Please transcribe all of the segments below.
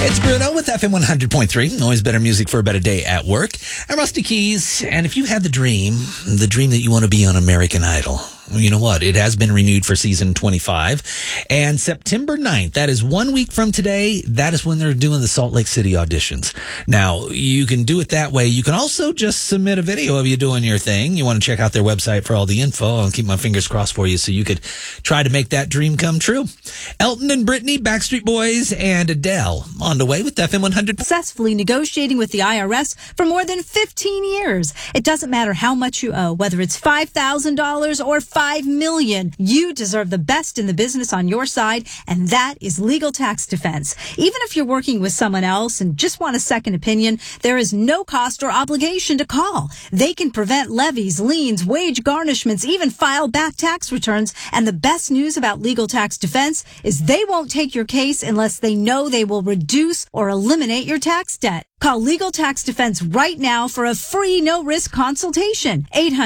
It's Bruno with FM 100.3. Always better music for a better day at work. I'm Rusty Keys. And if you had the dream that you want to be on American Idol, well, you know what? It has been renewed for season 25. And September 9th, that is 1 week from today, that is when they're doing the Salt Lake City auditions. Now, you can do it that way. You can also just submit a video of you doing your thing. You want to check out their website for all the info. I'll keep my fingers crossed for you so you could try to make that dream come true. Elton and Britney, Backstreet Boys, and Adele on the way with FM 100. Successfully negotiating with the IRS for more than 15 years. It doesn't matter how much you owe, whether it's $5,000 or $5 million. You deserve the best in the business on your side, and that is Legal Tax Defense. Even if you're working with someone else and just want a second opinion, there is no cost or obligation to call. They can prevent levies, liens, wage garnishments, even file back tax returns. And the best news about Legal Tax Defense is they won't take your case unless they know they will reduce or eliminate your tax debt. Call Legal Tax Defense right now for a free no-risk consultation.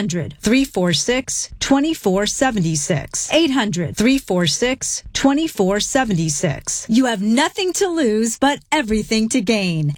800-346-2476. 800-346-2476. You have nothing to lose, but everything to gain.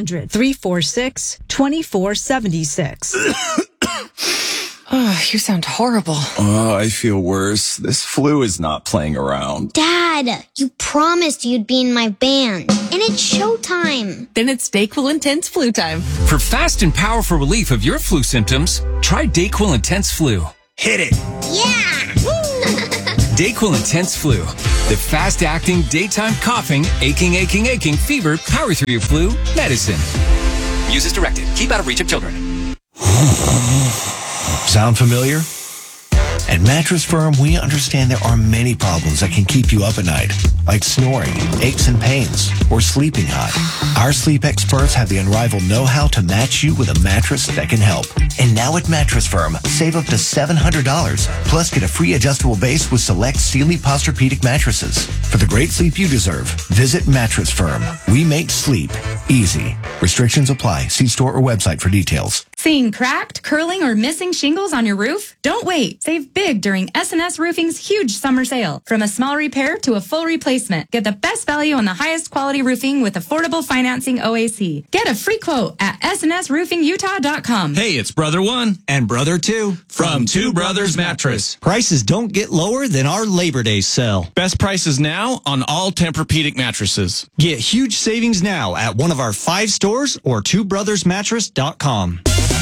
800-346-2476. Oh, you sound horrible. Oh, I feel worse. This flu is not playing around. Dad, you promised you'd be in my band. And it's showtime. Then it's DayQuil Intense Flu time. For fast and powerful relief of your flu symptoms, try DayQuil Intense Flu. Hit it. Yeah! DayQuil Intense Flu. The fast-acting, daytime coughing, aching, fever, power through your flu medicine. Use as directed. Keep out of reach of children. Sound familiar? At Mattress Firm, we understand there are many problems that can keep you up at night, like snoring, aches and pains, or sleeping hot. Our sleep experts have the unrivaled know-how to match you with a mattress that can help. And now at Mattress Firm, save up to $700, plus get a free adjustable base with select Sealy Posturepedic mattresses. For the great sleep you deserve, visit Mattress Firm. We make sleep easy. Restrictions apply. See store or website for details. Seeing cracked, curling, or missing shingles on your roof? Don't wait. Save big during S&S Roofing's huge summer sale. From a small repair to a full replacement, get the best value on the highest quality roofing with affordable financing OAC. Get a free quote at snsroofingutah.com. Hey, it's Brother One and Brother Two from Two Brothers Mattress. Prices don't get lower than our Labor Day sale. Best prices now on all Tempur-Pedic mattresses. Get huge savings now at one of our 5 stores or twobrothersmattress.com.